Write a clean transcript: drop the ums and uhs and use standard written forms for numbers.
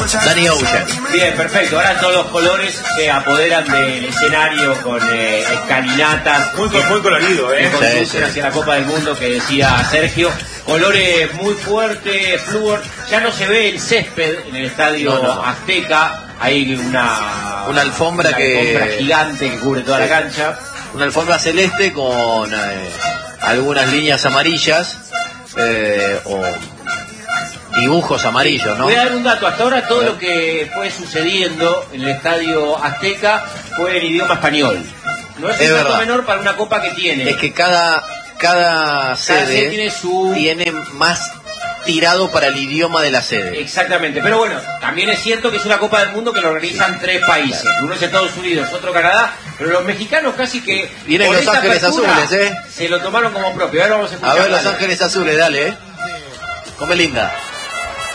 Danny Ocean. Bien, perfecto. Ahora todos los colores se apoderan del escenario con escalinatas. Muy colorido, Que conducen sí. hacia la Copa del Mundo, que decía Sergio. Colores muy fuertes, flúor. Ya no se ve el césped en el estadio No. Azteca. Hay una alfombra alfombra gigante que cubre toda la cancha. Una alfombra celeste con algunas líneas amarillas o dibujos amarillos, ¿no? Voy a dar un dato. Hasta ahora todo lo que fue sucediendo en el estadio Azteca fue en idioma español. No es un dato verdad. menor para una copa que tiene. Es que cada sede tiene más tirado para el idioma de la sede. Exactamente, pero bueno, también es cierto que es una Copa del Mundo que lo organizan 3 países. Uno es Estados Unidos, otro Canadá, pero los mexicanos casi que Vienen por Los esa Ángeles apertura Azules, se lo tomaron como propio. A ver, vamos a escuchar. A ver, Los Ángeles Azules, dale, Come linda.